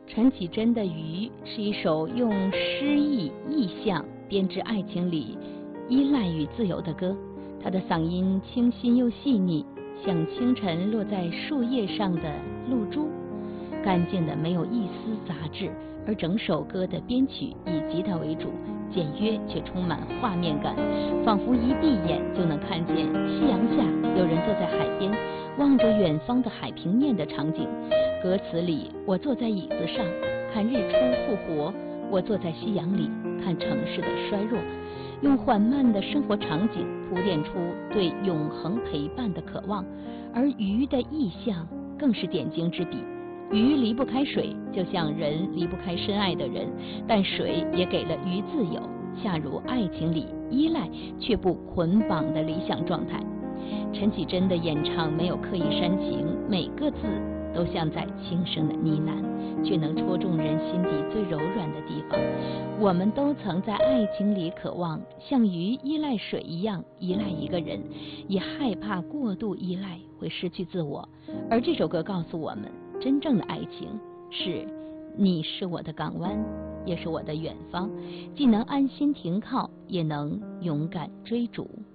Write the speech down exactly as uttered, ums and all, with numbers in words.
陈绮贞的《鱼》是一首用诗意意象编织爱情里依赖与自由的歌，她的嗓音清新又细腻，像清晨落在树叶上的露珠，干净的没有一丝杂质。而整首歌的编曲以吉他为主，简约却充满画面感，仿佛一闭眼就能看见夕阳下有人坐在海边望着远方的海平面的场景。歌词里，我坐在椅子上看日出复活，我坐在夕阳里看城市的衰弱，用缓慢的生活场景铺垫出对永恒陪伴的渴望。而鱼的意象更是点睛之笔，鱼离不开水，就像人离不开深爱的人，但水也给了鱼自由，恰如爱情里依赖却不捆绑的理想状态。陈绮贞的演唱没有刻意煽情，每个字都像在轻声的呢喃，却能戳中人心底最柔软的地方。我们都曾在爱情里渴望像鱼依赖水一样依赖一个人，也害怕过度依赖会失去自我。而这首歌告诉我们，真正的爱情是你是我的港湾，也是我的远方，既能安心停靠，也能勇敢追逐。